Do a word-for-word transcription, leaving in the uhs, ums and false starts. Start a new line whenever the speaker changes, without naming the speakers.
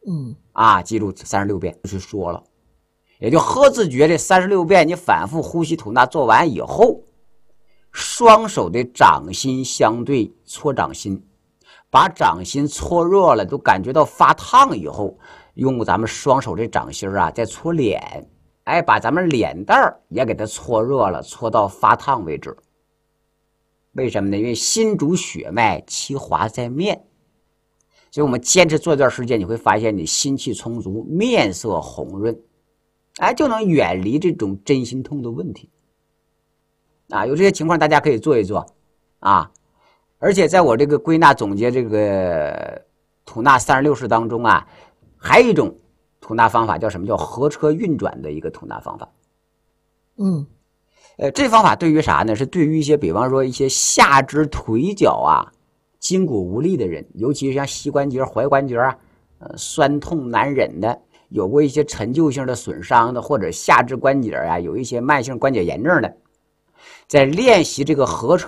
嗯
啊，记住三十六遍就是说了，也就喝自觉这三十六遍，你反复呼吸吐纳做完以后，双手的掌心相对搓掌心，把掌心搓热了，都感觉到发烫以后，用咱们双手这掌心啊，再搓脸，哎，把咱们脸蛋也给它搓热了，搓到发烫为止。为什么呢？因为心主血脉，其华在面。所以我们坚持做一段时间，你会发现你心气充足，面色红润，哎，就能远离这种真心痛的问题。啊，有这些情况大家可以做一做啊。而且在我这个归纳总结这个吐纳三十六式当中啊，还有一种吐纳方法叫什么？叫合车运转的一个吐纳方法。
嗯，
呃，这方法对于啥呢？是对于一些比方说一些下肢腿脚啊筋骨无力的人，尤其是像膝关节、踝关节啊，呃，酸痛难忍的，有过一些陈旧性的损伤的，或者下肢关节啊有一些慢性关节炎症的，在练习这个合车